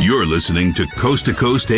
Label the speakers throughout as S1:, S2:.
S1: You're listening to Coast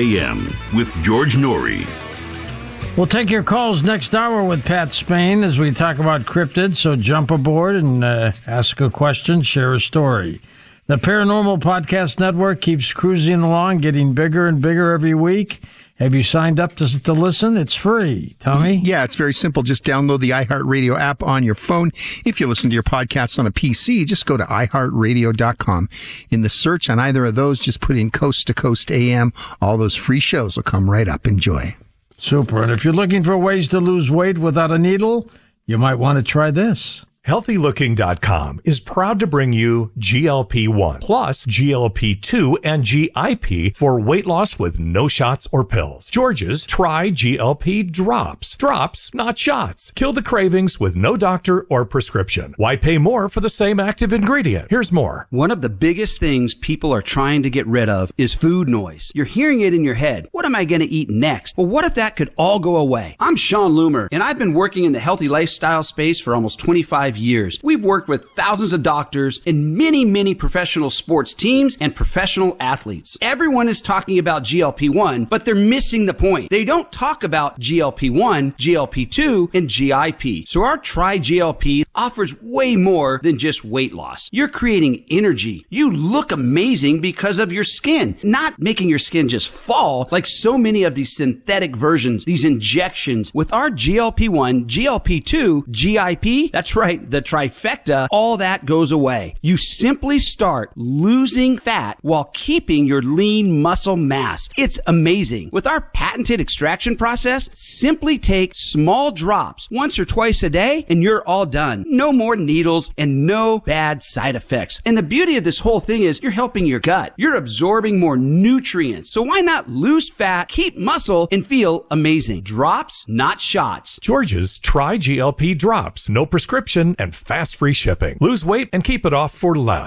S1: AM with George Norrie.
S2: We'll take your calls next hour with Pat Spain as we talk about cryptids, so jump aboard and ask a question, share a story. The Paranormal Podcast Network keeps cruising along, getting bigger and bigger every week. Have you signed up to listen? It's free. Tommy?
S3: Yeah, it's very simple. Just download the iHeartRadio app on your phone. If you listen to your podcasts on a PC, just go to iHeartRadio.com. In the search on either of those, just put in Coast to Coast AM. All those free shows will come right up. Enjoy.
S2: Super. And if you're looking for ways to lose weight without a needle, you might want to try this.
S4: HealthyLooking.com is proud to bring you GLP-1 plus GLP-2 and GIP for weight loss with no shots or pills. George's Try GLP Drops. Drops, not shots. Kill the cravings with no doctor or prescription. Why pay more for the same active ingredient? Here's more.
S5: One of the biggest things people are trying to get rid of is food noise. You're hearing it in your head. What am I going to eat next? Well, what if that could all go away? I'm Sean Loomer, and I've been working in the healthy lifestyle space for almost 25 years. We've worked with thousands of doctors and many professional sports teams and professional athletes. Everyone is talking about GLP-1, but they're missing the point. They don't talk about GLP-1, GLP-2, and GIP. So our Try GLP offers way more than just weight loss. You're creating energy. You look amazing because of your skin, not making your skin just fall like so many of these synthetic versions, these injections. With our GLP-1, GLP-2, GIP, that's right, the trifecta, all that goes away. You simply start losing fat while keeping your lean muscle mass. It's amazing. With our patented extraction process, simply take small drops once or twice a day and you're all done. No more needles and no bad side effects. And the beauty of this whole thing is you're helping your gut. You're absorbing more nutrients. So why not lose fat, keep muscle, and feel amazing? Drops, not shots.
S4: George's Try GLP Drops. No prescription and fast free shipping. Lose weight and keep it off for less.